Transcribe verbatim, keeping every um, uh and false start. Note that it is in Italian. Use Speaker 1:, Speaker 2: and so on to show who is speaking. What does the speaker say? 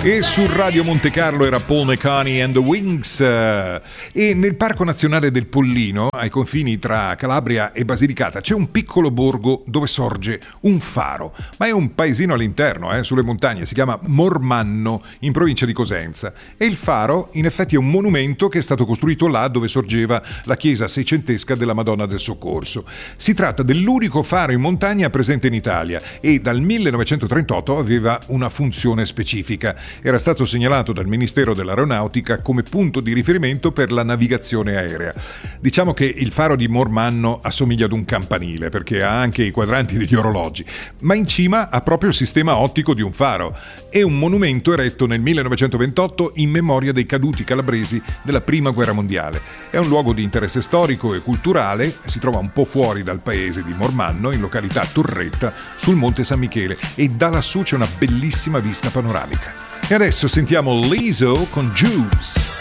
Speaker 1: E su Radio Monte Carlo era Paul McCartney and the Wings. E nel Parco Nazionale del Pollino, ai confini tra Calabria e Basilicata, c'è un piccolo borgo dove sorge un faro, ma è un paesino all'interno, eh, sulle montagne, si chiama Mormanno, in provincia di Cosenza. E il faro in effetti è un monumento che è stato costruito là dove sorgeva la chiesa seicentesca della Madonna del Soccorso. Si tratta dell'unico faro in montagna presente in Italia e dal millenovecentotrentotto aveva una funzione specifica. Era stato segnalato dal Ministero dell'Aeronautica come punto di riferimento per la navigazione aerea. Diciamo che il faro di Mormanno assomiglia ad un campanile perché ha anche i quadranti degli orologi, ma in cima ha proprio il sistema ottico di un faro. È un monumento eretto nel millenovecentoventotto in memoria dei caduti calabresi della Prima Guerra Mondiale. È un luogo di interesse storico e culturale, si trova un po' fuori dal paese di Mormanno, in località Torretta, sul Monte San Michele, e da lassù c'è una bellissima vista panoramica. E adesso sentiamo Lizzo con Juice.